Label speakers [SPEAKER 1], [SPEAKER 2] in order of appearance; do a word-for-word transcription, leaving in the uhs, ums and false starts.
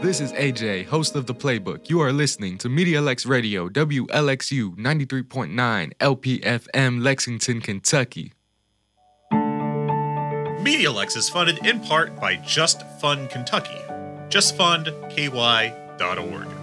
[SPEAKER 1] This is A J, host of The Playbook. You are listening to MediaLex Radio, W L X U ninety-three point nine, L P F M, Lexington, Kentucky.
[SPEAKER 2] MediaLex is funded in part by Just Fund Kentucky. just fund k y dot org.